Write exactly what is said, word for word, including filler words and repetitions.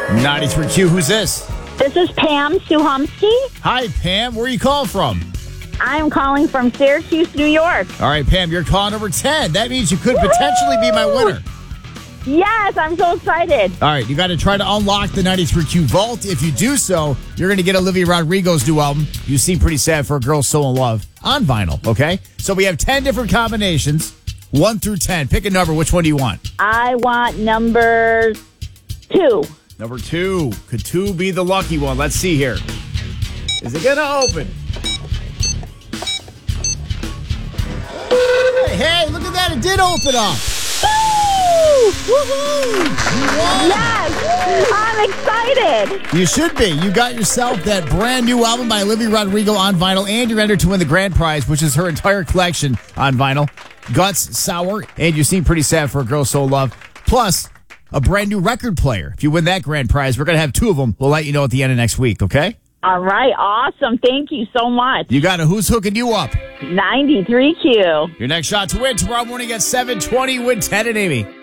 ninety-three Q, who's this? This is Pam Suhomsky. Hi, Pam. Where are you calling from? I'm calling from Syracuse, New York. All right, Pam, you're call number ten. That means you could potentially be my winner. Yes, I'm so excited. All right, you got to try to unlock the ninety-three Q vault. If you do so, you're going to get Olivia Rodrigo's new album, You Seem Pretty Sad for a Girl So in Love, on vinyl, okay? So we have ten different combinations, one through ten. Pick a number. Which one do you want? I want number two. Number two. Could two be the lucky one? Let's see here. Is it going to open? Hey, hey, look at that. It did open up. Woo! Woohoo! You won. Yes, I'm excited. You should be. You got yourself that brand new album by Olivia Rodrigo on vinyl, and you're entered to win the grand prize, which is her entire collection on vinyl. Guts, Sour, and You Seem Pretty Sad for a Girl So in Love. Plus, a brand new record player. If you win that grand prize, we're going to have two of them. We'll let you know at the end of next week, okay? All right, awesome. Thank you so much. You got it. Who's hooking you up? ninety-three Q. Your next shot to win tomorrow morning at seven twenty with Ted and Amy.